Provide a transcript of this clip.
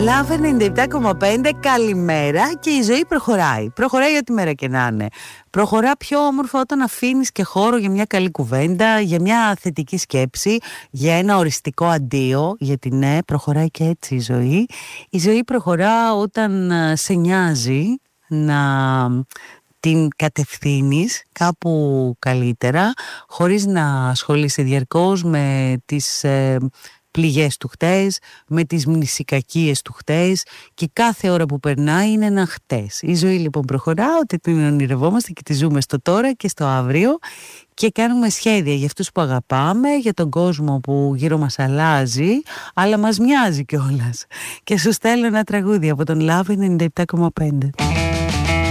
Love 97,5, καλημέρα και η ζωή προχωράει. Προχωράει ό,τι μέρα και να είναι. Προχωρά πιο όμορφα όταν αφήνεις και χώρο για μια καλή κουβέντα, για μια θετική σκέψη, για ένα οριστικό αντίο. Γιατί ναι, προχωράει και έτσι η ζωή. Η ζωή προχωρά όταν σε νοιάζει να την κατευθύνεις κάπου καλύτερα, χωρίς να ασχολείσαι διαρκώς με τις πληγές του χτες, με τις μνησικακίες του χτες, και κάθε ώρα που περνάει είναι ένα χτες. Η ζωή λοιπόν προχωρά, ότι την ονειρευόμαστε και τη ζούμε στο τώρα και στο αύριο και κάνουμε σχέδια για αυτούς που αγαπάμε, για τον κόσμο που γύρω μας αλλάζει, αλλά μας μοιάζει κιόλας. Και σου στέλνω ένα τραγούδι από τον Love 97,5.